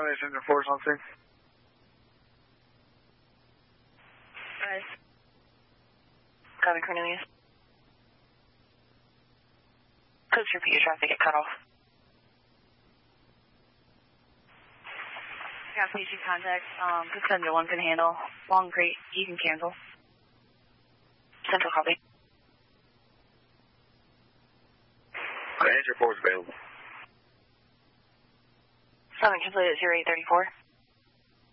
Nice, engine 4 is on scene. Guys. Copy, Cornelius. Coach, repeat your traffic at cutoff. Yeah, please use contact. Just send your 1 can handle. Long crate, you can cancel. Central copy. Engine 4 is available. 7 complete at 0834.